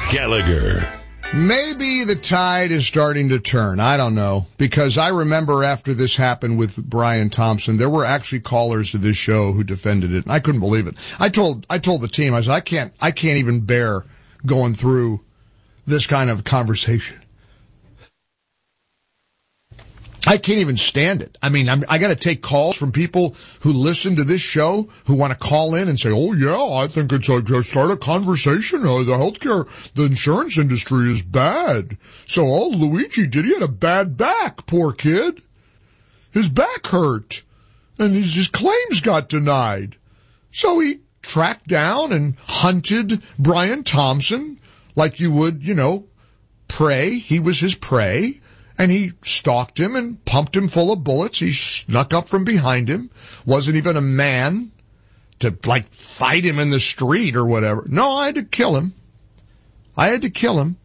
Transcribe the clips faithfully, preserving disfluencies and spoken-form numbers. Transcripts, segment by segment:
Gallagher. Maybe the tide is starting to turn. I don't know. Because I remember after this happened with Brian Thompson, there were actually callers to this show who defended it. And I couldn't believe it. I told, I told the team, I said, I can't, I can't even bear going through this kind of conversation. I can't even stand it. I mean, I'm, I got to take calls from people who listen to this show who want to call in and say, oh, yeah, I think it's a, just start a conversation. Uh, the healthcare, the insurance industry is bad. So all Luigi did, he had a bad back, poor kid. His back hurt. And his, his claims got denied. So he tracked down and hunted Brian Thompson like you would, you know, prey. He was his prey. And he stalked him and pumped him full of bullets. He snuck up from behind him. Wasn't even a man to, like, fight him in the street or whatever. No, I had to kill him. I had to kill him.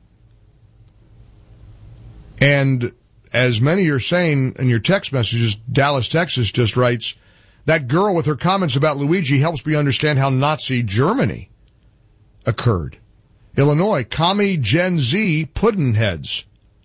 And as many are saying in your text messages, Dallas, Texas just writes, that girl with her comments about Luigi helps me understand how Nazi Germany occurred. Illinois, commie Gen Z puddinheads.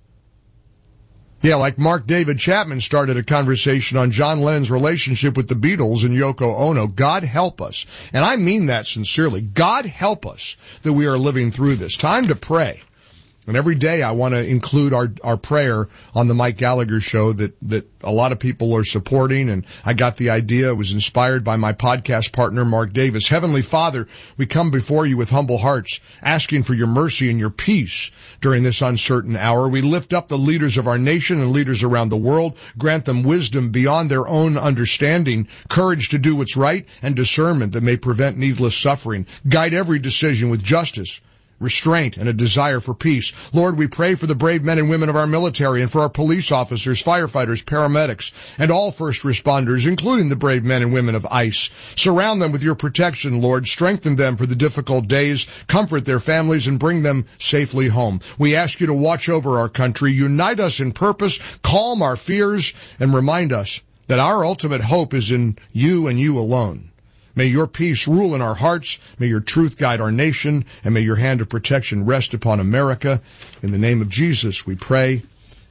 Yeah, like Mark David Chapman started a conversation on John Lennon's relationship with the Beatles and Yoko Ono. God help us. And I mean that sincerely. God help us that we are living through this. Time to pray. And every day I want to include our, our prayer on the Mike Gallagher show that, that a lot of people are supporting. And I got the idea. It was inspired by my podcast partner, Mark Davis. Heavenly Father, we come before you with humble hearts, asking for your mercy and your peace during this uncertain hour. We lift up the leaders of our nation and leaders around the world. Grant them wisdom beyond their own understanding, courage to do what's right, and discernment that may prevent needless suffering. Guide every decision with justice, restraint, and a desire for peace. Lord, we pray for the brave men and women of our military and for our police officers, firefighters, paramedics, and all first responders, including the brave men and women of ICE. Surround them with your protection, Lord. Strengthen them for the difficult days, comfort their families, and bring them safely home. We ask you to watch over our country, unite us in purpose, calm our fears, and remind us that our ultimate hope is in you and you alone. May your peace rule in our hearts. May your truth guide our nation. And may your hand of protection rest upon America. In the name of Jesus, we pray.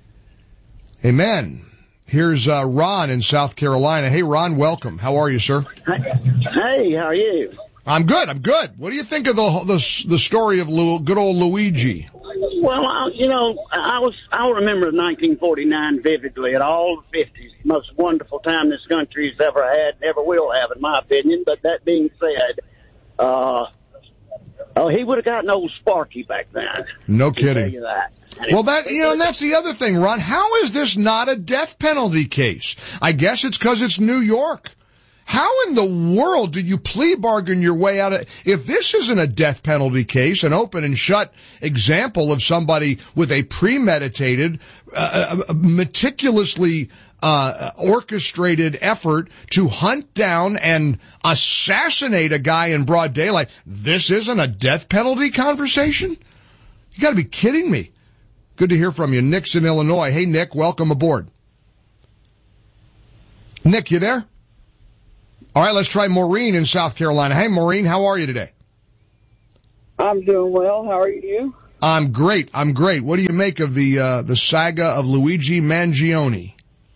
Amen. Here's uh, Ron in South Carolina. Hey, Ron, welcome. How are you, sir? Hey, how are you? I'm good. I'm good. What do you think of the the, the story of Lu, good old Luigi? Well, I, you know, I was I remember nineteen forty-nine vividly, and all the fifties. Most wonderful time this country's ever had, never will have, in my opinion. But that being said, uh, oh, he would have gotten old Sparky back then. No kidding. You that. Well, that, you know, and that's the other thing, Ron. How is this not a death penalty case? I guess it's because it's New York. How in the world did you plea bargain your way out of, if this isn't a death penalty case, an open and shut example of somebody with a premeditated, uh, meticulously uh orchestrated effort to hunt down and assassinate a guy in broad daylight, this isn't a death penalty conversation? You gotta be kidding me. Good to hear from you. Nick's in Illinois. Hey, Nick, welcome aboard. Nick, you there? All right, let's try Maureen in South Carolina. Hey, Maureen, how are you today? I'm doing well. How are you? I'm great. I'm great. What do you make of the uh, the saga of Luigi Mangione?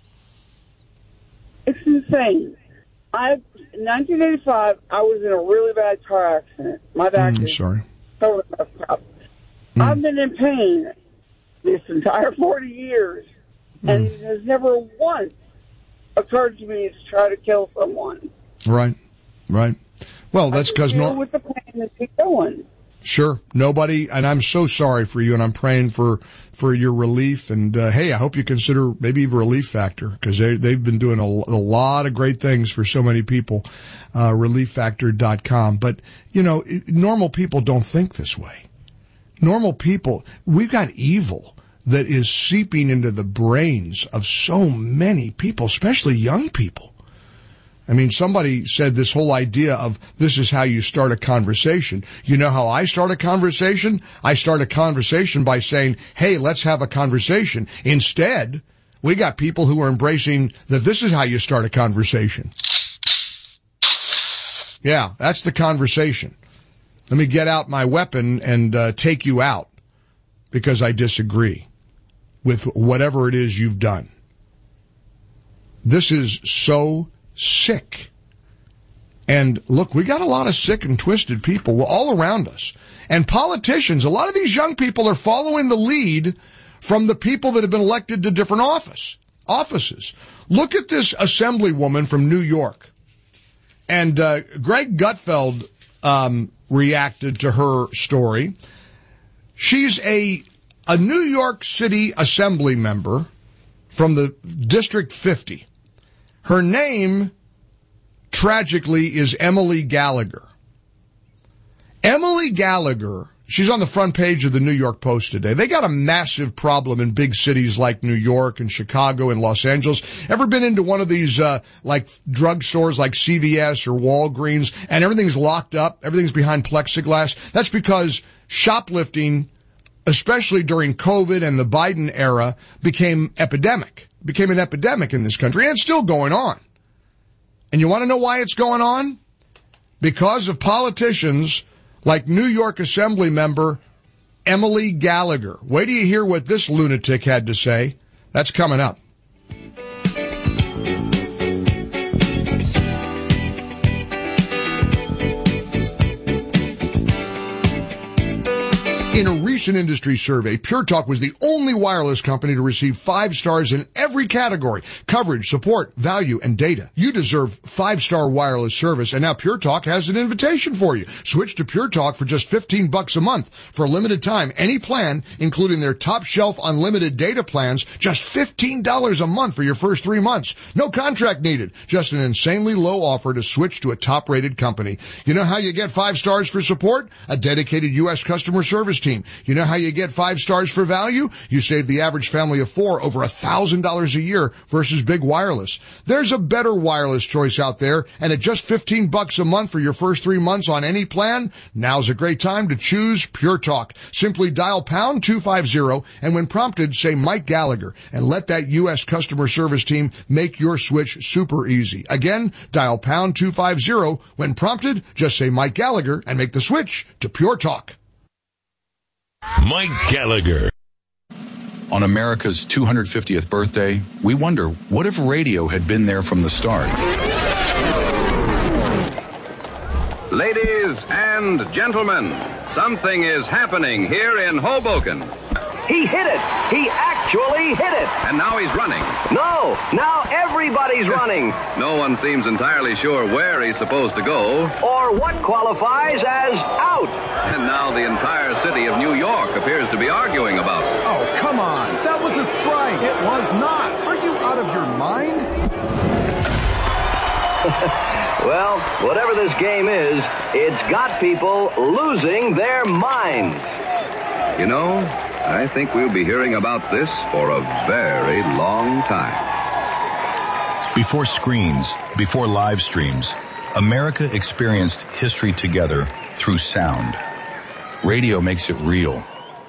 It's insane. I in nineteen eighty-five, I was in a really bad car accident. My back mm, is sorry. totally messed up. Mm. I've been in pain this entire forty years, and mm. it has never once occurred to me to try to kill someone. Right, right. Well, that's because no. With the pain and keep going. Sure, nobody, and I'm so sorry for you, and I'm praying for for your relief. And uh, hey, I hope you consider maybe Relief Factor, because they they've been doing a, a lot of great things for so many people. Uh, relief factor dot com. But you know, it, normal people don't think this way. Normal people, we've got evil that is seeping into the brains of so many people, especially young people. I mean, somebody said this whole idea of this is how you start a conversation. You know how I start a conversation? I start a conversation by saying, hey, let's have a conversation. Instead, we got people who are embracing that this is how you start a conversation. Yeah, that's the conversation. Let me get out my weapon and uh, take you out because I disagree with whatever it is you've done. This is so sick. And look, we got a lot of sick and twisted people all around us. And politicians, a lot of these young people are following the lead from the people that have been elected to different office offices. Look at this assemblywoman from New York. And uh, Greg Gutfeld um, reacted to her story. She's a a New York City assembly member from the District fifty. Her name, tragically, is Emily Gallagher. Emily Gallagher, she's on the front page of the New York Post today. They got a massive problem in big cities like New York and Chicago and Los Angeles. Ever been into one of these, uh, like drugstores like C V S or Walgreens and everything's locked up? Everything's behind plexiglass? That's because shoplifting, especially during COVID and the Biden era, became epidemic, became an epidemic in this country, and it's still going on. And you want to know why it's going on? Because of politicians like New York Assembly member Emily Gallagher. Wait till you hear what this lunatic had to say. That's coming up. In a recent industry survey, Pure Talk was the only wireless company to receive five stars in every category: coverage, support, value, and data. You deserve five-star wireless service, and now Pure Talk has an invitation for you. Switch to Pure Talk for just fifteen bucks a month. For a limited time, any plan, including their top-shelf unlimited data plans, just fifteen dollars a month for your first three months. No contract needed. Just an insanely low offer to switch to a top-rated company. You know how you get five stars for support? A dedicated U S customer service team. You know how you get five stars for value? You save the average family of four over a thousand dollars a year versus big wireless. There's a better wireless choice out there, and at just fifteen bucks a month for your first three months on any plan, now's a great time to choose Pure Talk. Simply dial pound two fifty, and when prompted, say Mike Gallagher, and let that U S customer service team make your switch super easy. Again, dial pound two fifty. When prompted, just say Mike Gallagher and make the switch to Pure Talk. Mike Gallagher. On America's two hundred fiftieth birthday, we wonder, what if radio had been there from the start? Ladies and gentlemen, something is happening here in Hoboken. He hit it. He actually hit it. And now he's running. No, now everybody's running. No one seems entirely sure where he's supposed to go. Or what qualifies as out. And now the entire city of New York appears to be arguing about it. Oh, come on. That was a strike. It was not. Are you out of your mind? Well, whatever this game is, it's got people losing their minds. You know, I think we'll be hearing about this for a very long time. Before screens, before live streams, America experienced history together through sound. Radio makes it real.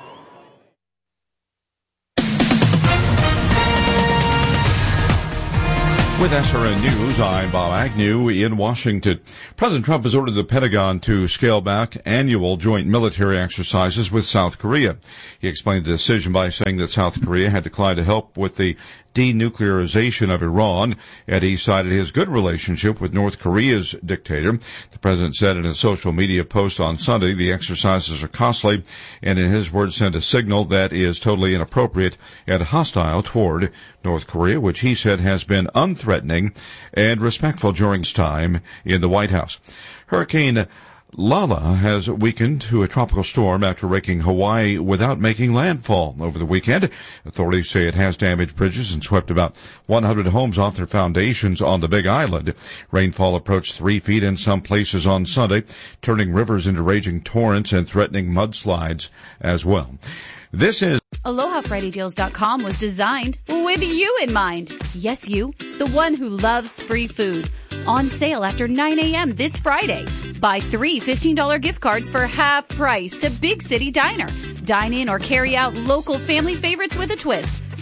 With S R N News, I'm Bob Agnew in Washington. President Trump has ordered the Pentagon to scale back annual joint military exercises with South Korea. He explained the decision by saying that South Korea had declined to help with the denuclearization of Iran, and he cited his good relationship with North Korea's dictator. The president said in a social media post on Sunday the exercises are costly and, in his words, send a signal that is totally inappropriate and hostile toward North Korea, which he said has been unthreatening and respectful during his time in the White House. Hurricane Lala has weakened to a tropical storm after raking Hawaii without making landfall over the weekend. Authorities say it has damaged bridges and swept about one hundred homes off their foundations on the Big Island. Rainfall approached three feet in some places on Sunday, turning rivers into raging torrents and threatening mudslides as well. This is Aloha Friday Deals dot com was designed with you in mind. Yes, you, the one who loves free food. On sale after nine a.m. this Friday. Buy three fifteen dollars gift cards for half price to Big City Diner. Dine in or carry out local family favorites with a twist.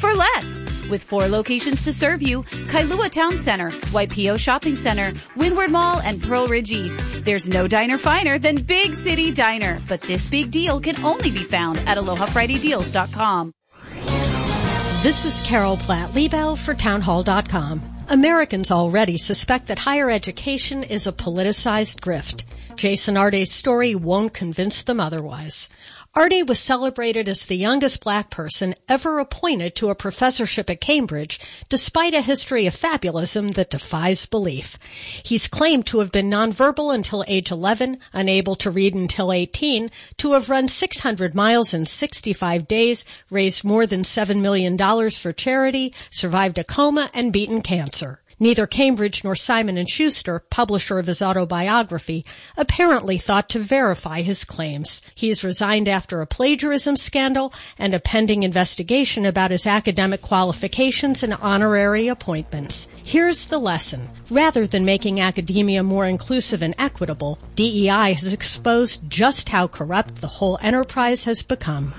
for less. With four locations to serve you, Kailua Town Center, Waipio Shopping Center, Windward Mall, and Pearl Ridge East. There's no diner finer than Big City Diner, but this big deal can only be found at aloha friday deals dot com. This is Carol Platt-Liebau for townhall dot com. Americans already suspect that higher education is a politicized grift. Jason Arde's story won't convince them otherwise. Arde was celebrated as the youngest black person ever appointed to a professorship at Cambridge, despite a history of fabulism that defies belief. He's claimed to have been nonverbal until age eleven, unable to read until eighteen, to have run six hundred miles in sixty-five days, raised more than seven million dollars for charity, survived a coma, and beaten cancer. Neither Cambridge nor Simon and Schuster, publisher of his autobiography, apparently thought to verify his claims. He is resigned after a plagiarism scandal and a pending investigation about his academic qualifications and honorary appointments. Here's the lesson. Rather than making academia more inclusive and equitable, D E I has exposed just how corrupt the whole enterprise has become.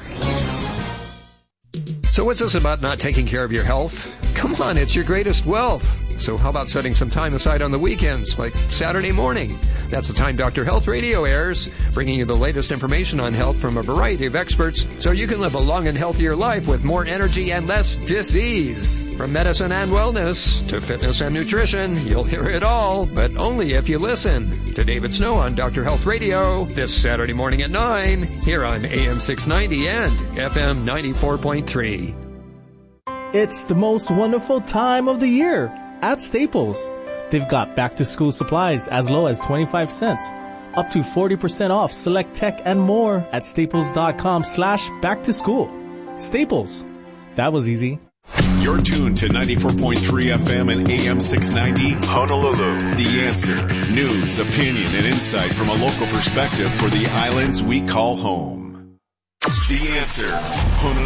So what's this about not taking care of your health? Come on, it's your greatest wealth. So how about setting some time aside on the weekends, like Saturday morning? That's the time Doctor Health Radio airs, bringing you the latest information on health from a variety of experts so you can live a long and healthier life with more energy and less disease. From medicine and wellness to fitness and nutrition, you'll hear it all, but only if you listen. To David Snow on Doctor Health Radio this Saturday morning at nine, here on A M six ninety and F M ninety-four point three. It's the most wonderful time of the year at Staples. They've got back-to-school supplies as low as twenty-five cents, up to forty percent off select tech and more at staples.com slash back-to-school. Staples. That was easy. You're tuned to ninety-four point three F M and A M six ninety Honolulu. The Answer. News, opinion, and insight from a local perspective for the islands we call home. The Answer. Honolulu.